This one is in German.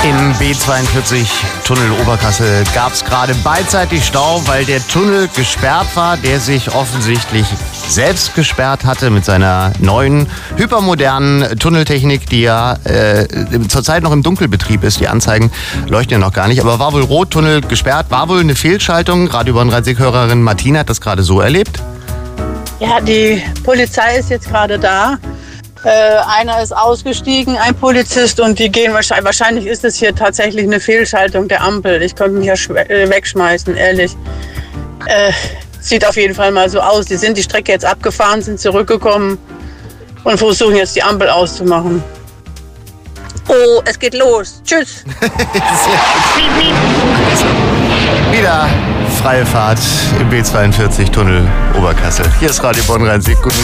Im B42 Tunnel Oberkassel gab es gerade beidseitig Stau, weil der Tunnel gesperrt war, der sich offensichtlich selbst gesperrt hatte mit seiner neuen, hypermodernen Tunneltechnik, die ja zurzeit noch im Dunkelbetrieb ist. Die Anzeigen leuchten ja noch gar nicht, aber war wohl rot, Tunnel gesperrt, war wohl eine Fehlschaltung. Radio Bonn-Rhein-Sieg-Hörerin Martina hat das gerade so erlebt. Ja, die Polizei ist jetzt gerade da. Einer ist ausgestiegen, ein Polizist, und die gehen wahrscheinlich ist es hier tatsächlich eine Fehlschaltung der Ampel. Ich konnte mich ja wegschmeißen, ehrlich. Sieht auf jeden Fall mal so aus. Die sind die Strecke jetzt abgefahren, sind zurückgekommen und versuchen jetzt die Ampel auszumachen. Oh, es geht los. Tschüss. Wieder freie Fahrt im B42 Tunnel Oberkassel. Hier ist Radio Bonn-Rhein-Sieg. Guten Morgen.